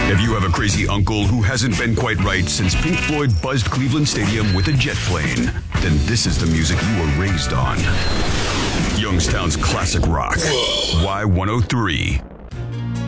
If you have a crazy uncle who hasn't been quite right since Pink Floyd buzzed Cleveland Stadium with a jet plane, then this is the music you were raised on. Youngstown's classic rock. Y103.